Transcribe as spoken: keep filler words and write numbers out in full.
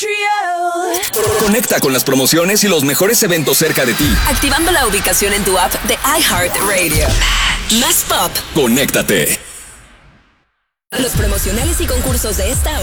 Conecta con las promociones y los mejores eventos cerca de ti. Activando la ubicación en tu app de iHeartRadio. Más pop. Conéctate. Los promocionales y concursos de esta hora